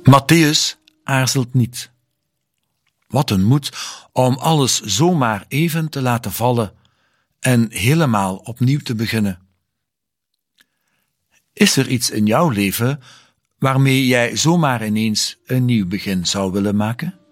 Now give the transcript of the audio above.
Mattheüs aarzelt niet. Wat een moed om alles zomaar even te laten vallen en helemaal opnieuw te beginnen. Is er iets in jouw leven waarmee jij zomaar ineens een nieuw begin zou willen maken?